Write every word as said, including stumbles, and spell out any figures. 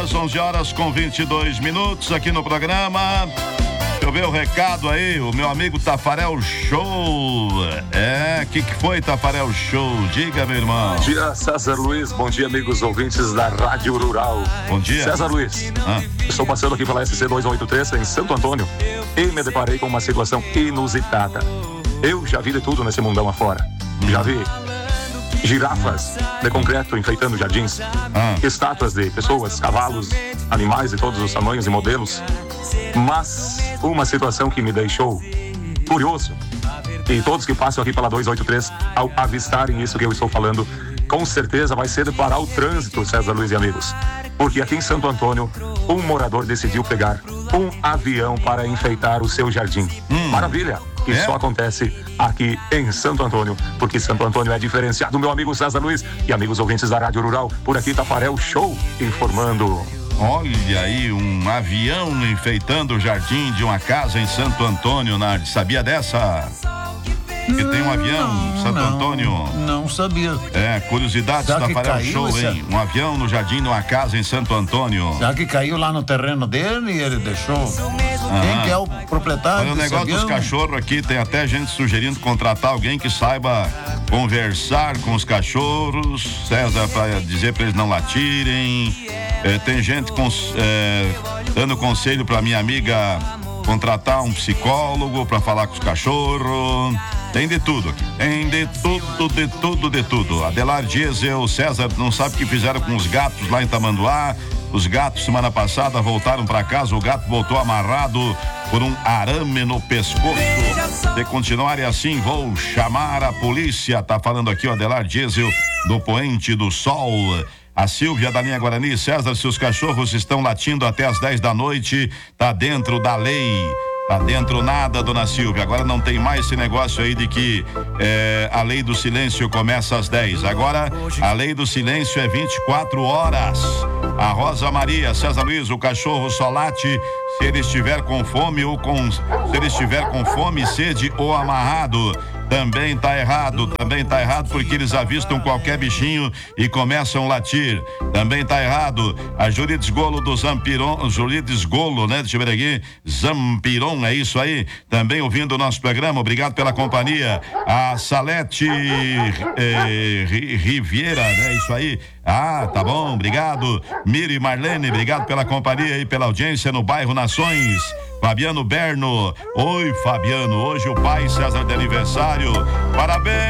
Às onze horas com vinte e dois minutos aqui no programa. Deixa eu ver o recado aí, o meu amigo Tafarel Show. É, o que, que foi, Tafarel Show? Diga, meu irmão. Bom dia, César Luiz. Bom dia, amigos ouvintes da Rádio Rural. Bom dia. César Luiz, ah. estou passando aqui pela S C duzentos e oitenta e três em Santo Antônio e me deparei com uma situação inusitada. Eu já vi de tudo nesse mundão afora. Hum. Já vi girafas de concreto enfeitando jardins, ah. estátuas de pessoas, cavalos, animais de todos os tamanhos e modelos. Mas uma situação que me deixou curioso, e todos que passam aqui pela duzentos e oitenta e três, ao avistarem isso que eu estou falando, com certeza vai ser de parar o trânsito, César Luiz e amigos. Porque aqui em Santo Antônio, um morador decidiu pegar um avião para enfeitar o seu jardim. Hum. Maravilha! Que é? Só acontece aqui em Santo Antônio, porque Santo Antônio é diferenciado, meu amigo César Luiz e amigos ouvintes da Rádio Rural. Por aqui, Tafarel Show, informando. Olha aí, um avião enfeitando o jardim de uma casa em Santo Antônio, Nardi. Sabia dessa? Que tem um avião, não, Santo não, Antônio. Não sabia. É, curiosidades da Tafarel Show, esse... hein? Um avião no jardim de uma casa em Santo Antônio. Será que caiu lá no terreno dele e ele deixou? Ah. Quem que é o proprietário? Olha, o negócio avião? Dos cachorros aqui, tem até gente sugerindo contratar alguém que saiba conversar com os cachorros, César, para dizer para eles não latirem. É, tem gente com, é, dando conselho para minha amiga contratar um psicólogo para falar com os cachorros. Tem de tudo aqui. Tem de tudo, de tudo, de tudo. Adelar Diesel, César, não sabe o que fizeram com os gatos lá em Tamanduá. Os gatos, semana passada, voltaram para casa. O gato voltou amarrado por um arame no pescoço. Se continuarem assim, vou chamar a polícia. Tá falando aqui o Adelar Diesel, do Poente do Sol. A Silvia da linha Guarani. César, se os cachorros estão latindo até as dez da noite, tá dentro da lei. Tá dentro nada, dona Silvia. Agora não tem mais esse negócio aí de que é, a lei do silêncio começa às dez. Agora a lei do silêncio é vinte e quatro horas. A Rosa Maria, César Luiz, o cachorro só late se ele estiver com fome ou com se ele estiver com fome, sede ou amarrado. Também tá errado, também tá errado porque eles avistam qualquer bichinho e começam a latir. Também tá errado. A Jurides Golo do Zampiron, Jurides Golo, né? Deixa eu ver aqui. Zampiron, é isso aí. Também ouvindo o nosso programa, obrigado pela companhia. A Salete eh, Riviera, né? Isso aí. Ah, tá bom, obrigado. Miri Marlene, obrigado pela companhia e pela audiência no bairro Nações. Fabiano Berno, oi Fabiano, hoje o pai César de aniversário, parabéns